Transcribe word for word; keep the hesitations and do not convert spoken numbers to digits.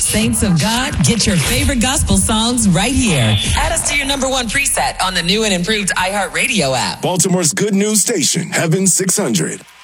Saints of God, get your favorite gospel songs right here. Add us to your number one preset on the new and improved iHeartRadio app. Baltimore's good news station, Heaven six hundred.